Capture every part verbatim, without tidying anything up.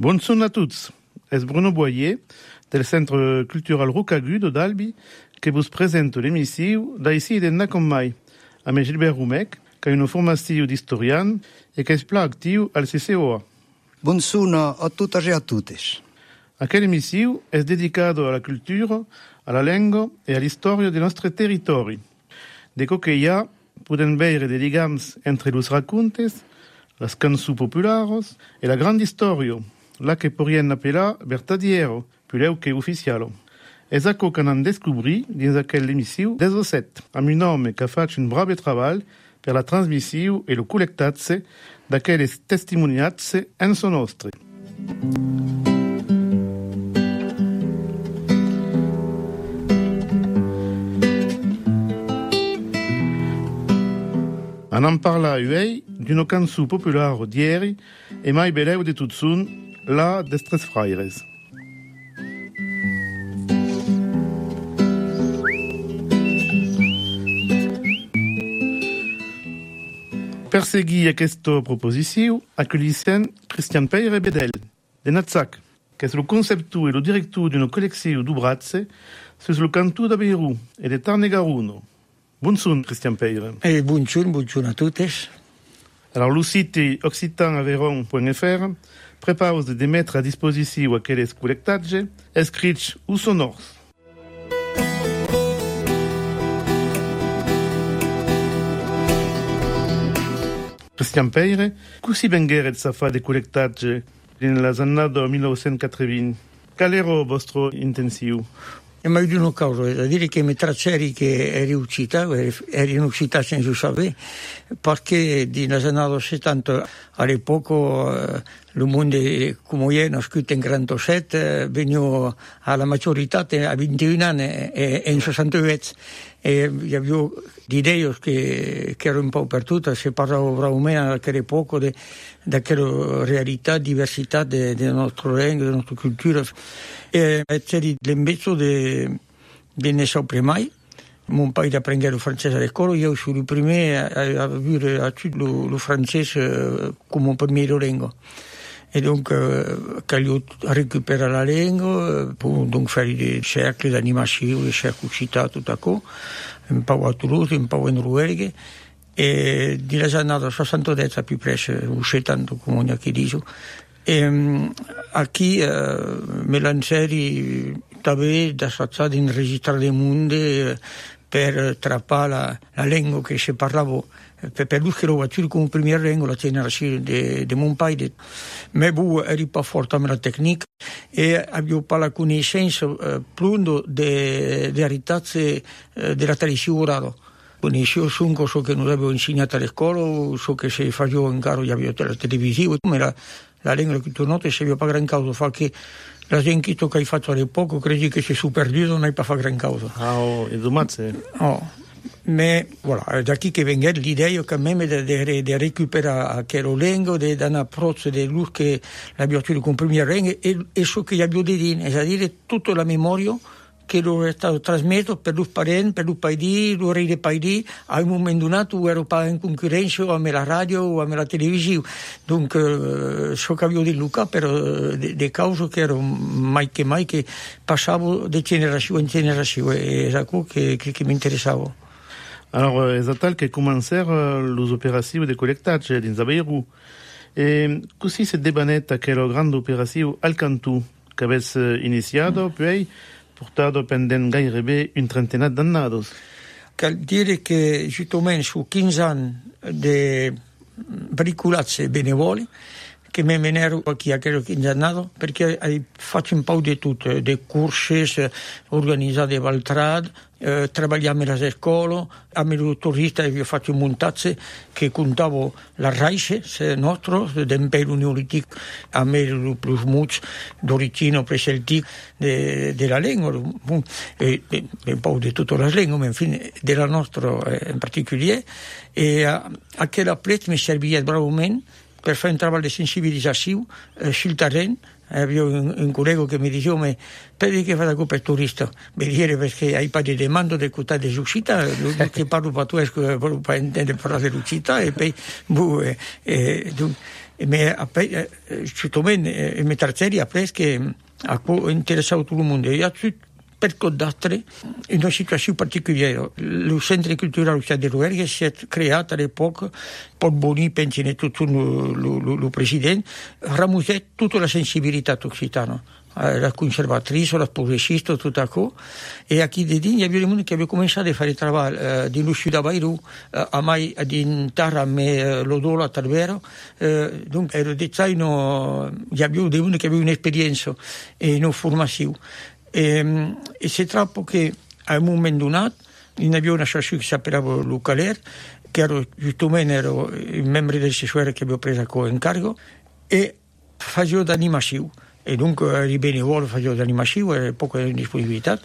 Buongiorno a tutti, es Bruno Boyer del Centre Cultural Rocagut d'Albi che vos presento l'emissiu da ici d'enna com mai, amb Gilbert Rumec, che è una formazione di historian e che è pla actiu al C C O A. Buongiorno a tutti e a tutti. Aquel emissiu es dedicato alla cultura, alla lingua e all'istoria dei nostri territori. De co che hi poden veure de ligams entre los racontes, las cançons populares e la grande historia, la che podrien appelar vertadiero, più che ufficialo. Es aquò que n'han descobri dins aquel emissiu des set, amb un home que faig un brave treball per la transmissiu e lo collectatze d'aquelles testimoniatze en so nostre. An en parla uei d'una cançó popular d'ieri e mai beleu de tot sun, la des Tres Fraires. Per seguir aquesta proposició, acollissin Cristian Peire Bedel, de Natzac, que és el conceptor e el director d'una col·lecció d'obratze sus el cantó de Beirut e de Tarn-et-Garonne. Buongiorno, Cristian Peire. Eh, buongiorno, buongiorno a tutti. Alors, le site occitan-aveyron point f r prepare de mettre à disposition aquelles collectatges, escrits ou sonores. Cristian Peire, così vengueret sa fa de collectatge in la annata millenovecentoquaranta? Qual era vostro intensiu? E ma di una cosa, da dire che mi traccieri che è riuscita, è riuscita senza sapere, perché negli anni settanta all'epoca il mondo come è nascuto in quarantasette, veniva alla maturità a ventuno anni e in sessantotto e io avevo l'idea che, che era un po' per tutto, si parlava veramente a quell'epoca di quella realtà, diversità della nostra lingua, della nostra cultura. E c'era l'invito di ne sapere mai. Mon père apprenait le français à l'école, io sono il primo a avere appreso il francese come prima lingua. Et donc, euh, quand il récupère la langue, pour donc faire des cercles d'animation, des cercles cités tout à coup, un peu à Toulouse, un peu in Rouergue, e negli anni sessantotto più presto, o settanta, come io dico. E um, qui uh, me lancieri també d'assajar d'enregistrar il mondo eh, per trappare la, la lingua che si parlava. Per, per lui che lo faccio come prima lingua la generazione di, di mon padre. Ma io ero pas forte nella tecnica e avevo pas la conoscenza eh, più delle realtà eh, della tradizione orale. Conoscevo solo ciò che non avevo insegnato alla scuola, ciò che si faceva in caro, avevo la televisione, ma la, la lingua che tu noti si aveva pas gran causa, fa che la gente che hai fatto all'epoca credi che si è perduto, non hai pas fa gran causa. Ah, oh, e domani? Oh. Mais voilà, da qui che venga l'idea quand même de, de, de récupérer quello lengo, de un approccio di lui che l'abbiamo con prima lingua e, e ciò che gli abbiamo di dire, cioè tutta la memoria che lo è stato trasmesso per i parenti, per i paesi, i re dei paesi, a un momento dato ero pas in concorrenza o la radio o la televisione. Donc, euh, ciò che avevo di Luca, però di cause che erano mai che mai che passavo di generazione in generazione e è quello che, che, che mi interessava. Alors, è tal che commencèrent les opérations de collectage dins a Beirut. E così si debanetta che la grande operazione al Cantù, che avesse iniziato, poi portato pendent gairebé une trentaine d'annados. Cal dire che giustamente su quindici anni di bricolazze benevoli, che mi vennero qui a quello quindici anni, perché faccio un po' di tutto, dei corsi organizzati a Valtrad, eh, lavoriamo alla scuola, a me turista io faccio montazze che contavo la raice nostro, dell'impero neolitico, a me il plus much d'origine preceltica de, della lingua, e, e, un po' di tutte le lingue, ma infine della nostra eh, in particolare, e a, a quella plezza mi serviva bravamente per fare un lavoro di sensibilizzazione eh, sul terreno. Avevo un, un collega che mi diceva, ma perché fai come turista? Mi dire perché hai pas di demanda di quota di città, che parlo patuesco per intendere parlare di città, e poi, boh, e, e, Mais après, justement, il m'a trattati après che a cui interessato tutto il mondo. E tout per condattere in una situazione particolare. Il centro culturale di Rouergue si è creato all'epoca per Boni, pensi tutto il presidente, ramusè tutta la sensibilità occitana. La conservatrice, la progressista, tutto ciò. E a chi di Digna abbiamo uno che abbiamo cominciato a fare il lavoro eh, di Lucio da Bairou, eh, a mai di intara me eh, l'odolo a Talvero. Eh, dunque, ero di zaino, abbiamo di uno che aveva un'esperienza e una formazione. E, e si tratta che a un momento dato, in abbiamo una associazione che si appellava Lucaler, che ero giustamente ero il membro del Sessuere che abbiamo preso a incarico, e facevo d'animazione. E dunque eri bene vuole facevo d'animazione, era poca disponibilità,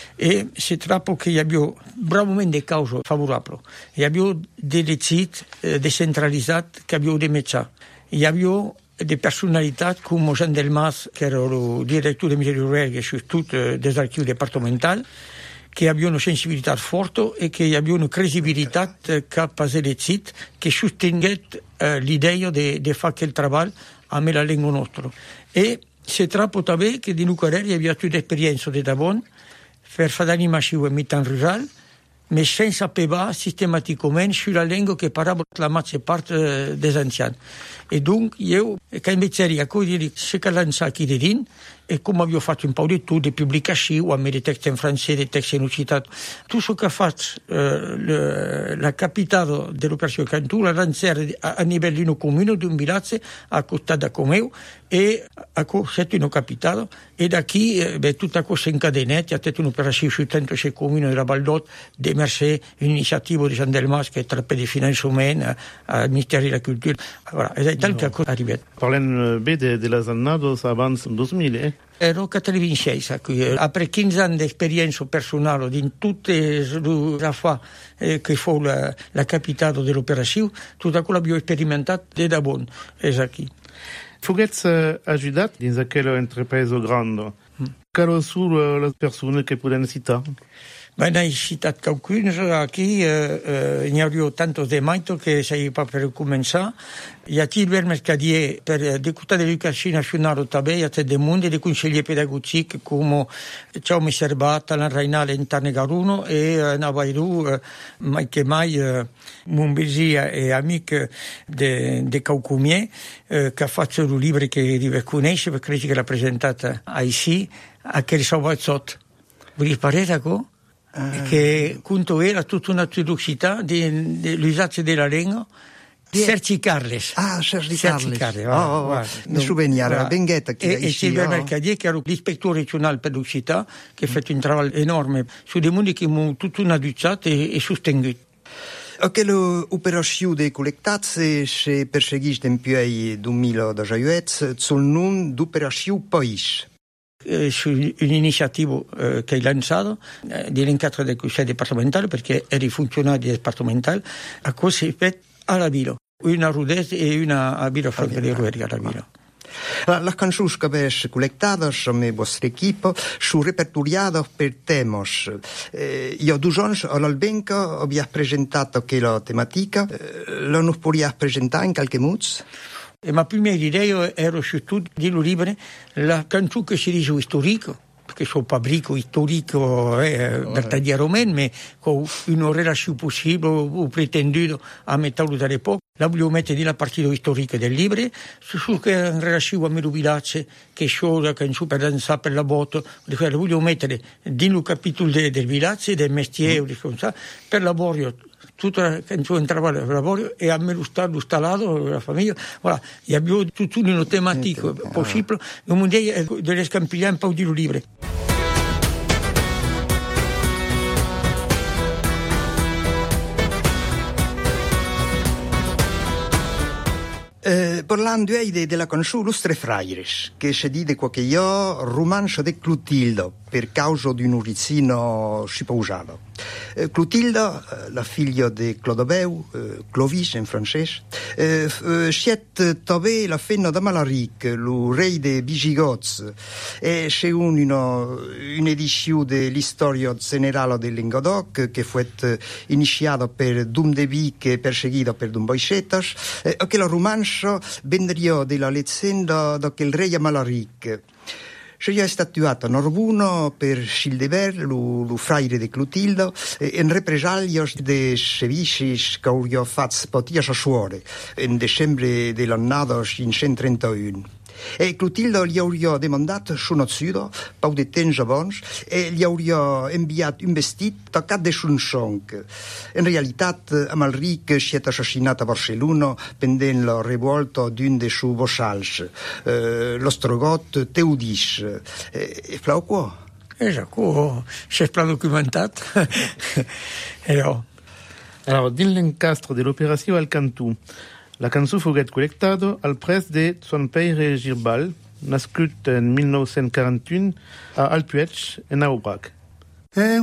e si tratta che abbiamo bravamente cause favorevoli, e abbiamo delle città eh, decentralizzate che abbiamo dei médecins, e abbiamo delle personalità come Jean Delmas, che era il direttore del Museo di Rouergue su tutti gli archivi departamentali, che abbiano una sensibilità forte e che abbiano una credibilità capace di città che sostengono eh, l'idea di fare quel lavoro a me la lingua nostra. E si tratta anche che di Lucarelli abbiamo avuto l'esperienza di Davon per fare l'animazione in mitan rurale, ma senza pevare sistematicamente sulla lingua che parlava la maggior parte degli anziani. E dunque io, che invece ero a se che lanciare chi di din, e come abbiamo fatto un po' di tutto, di pubblicazioni, a me dei testi in francese, dei testi in ucitato, tutto ciò che ha fatto eh, le, la capitale dell'operazione Cantù, la lanciare a, a livello di un comune, di un villaggio, a costa da Comeu, e a cosa in capitale, e da qui eh, beh, tutta cosa incadenata, ha fatto un'operazione su trentasei comuni della Valdot, di Mercé, un'iniziativa di Jean Delmas che tra per di finanze umane, al Ministero della Cultura, voilà, è tal che cosa arriva. Parlem bene delle annados avanti duemila, eh? Ero cattolicese, dopo quindici anni di esperienza personale in tutte le affaire eh, che fu la, la capitale dell'operazione, tutto quello abbiamo sperimentato da buono, è qui. Fughezza uh, aiutato in quello intrapreso grande. Mm. Quali sono le persone che possono citare? Ben, hai citato qualcuno, qui eh, eh, ne ho tanto di maito che sei pas per cominciare. Il y a Tilber Mercadier per l'écouter de l'éducation nationale tabè, il y a des mondi di consiglieri pedagogici come Ciao Serbata, la Rainale in Tarnegaruno e uh, Navairu, uh, mai che mai uh, Montbesia e amico de, de Caucumier, uh, che ha fatto un libro che vi conosce, perché credo che l'ha presentata a Isi, a che risolvazzot. Vi pare da co? Che appunto era tutta una turbosità dell'usaggio della lingua. Sergi Carles. Ah, Sergi Carles. Carles. Oh, oh, oh. Mi souvenir, la benghetta che e Silvio Mercadier, che era l'ispettore regionale per l'Ucità, che ha fatto un lavoro enorme su dei mondi che hanno tutta una duzzata e, e sostenuto. Quelle operazioni di collectazione si perseguisce in più del duemiladiciotto sul nome d'operazione País. Eh, su un'iniziativa eh, che hai lanciato eh, di l'incatro del Consiglio departamentale perché eri funzionario departamentale a cosa si fa alla Vilo, una a Rudese e una a Vilo Franca di Rouergue alla Vilo. Las cançons que ves col·lectades amb el vostre equip són repertoriades per temes. Eh, io due giorni all'Albenca abbiamo presentato quella tematica. Eh, la nos podrías presentare in qualche modo? E ma prima idea era soprattutto di libro la canzone che si dice storico, perché sono pabrico storico eh, per tagliare romain, ma con una relazione possibile o pretenduto a metà dell'epoca. La voglio mettere nella partita storica del libro, su che è in relazione a me villaggio, che scioglie, che non per danzare per la botte, la voglio mettere nel capitolo de, del villaggio, del mestiere, mm. per lavoro. Tutta la canzone entrava al lavoro e a me lo stato installato la famiglia, voilà, e abbiamo tutto una tematica possibile, come dire, delle scampigliare un po' di libri. Eh, parlando della canzone Lustre Fraires, che si dice qualche io romanzo di Clotilde, per causa di un rizzino scippaugiato. Eh, Clotilda, la figlia di Clodoveu, eh, Clovis in francese, eh, eh, sciette tove la fenna da Malaric, il re dei Visigoths, e c'è un'edizione dell'istoria generale del Languedoc che fu iniziata per Dum de Vic e perseguita per Dum Boixetas, e che la romanza vendria della leggenda da quel re Malaric. C'è è statuato Norbuno per Childebert, lo fraire di Clotilda, in represalia dei servizi che aveva fatto potia sua suore, in dicembre dell'anno cinquecentotrentaun. E Clotilda gli aveva demandato suo nazio, pau de temps abans, e gli aveva inviato un vestito toccato da un song. In realtà, Amalric si è assassinato a Barcellona pendent la rivolta d'un dei suoi vassals, eh, l'ostrogot Teudis. E, e flau qua? Esatto, c'è pla documentato. Alors, dans l'encastre de l'opération Alcantu, la cançó foguet col·lectada al pres de son père Girbal, nascut en mil nou-cents quaranta-un a Alpuech, en Aubrac.